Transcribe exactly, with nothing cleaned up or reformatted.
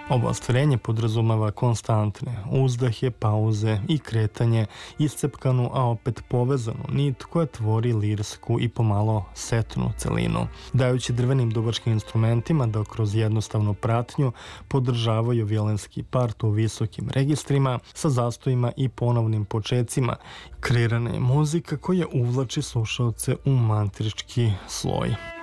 Ovo ostvarenje podrazumeva konstantne uzdahe, pauze i kretanje, iscepkanu, a opet povezanu nit koja tvori lirsku i pomalo setnu celinu, dajući drvenim duvačkim instrumentima da kroz jednostavnu pratnju podržavaju violenski part u visokim registrima sa zastojima i ponovnim počecima. Kreirana je muzika koja uvlači slušaoce u mantrički sloj.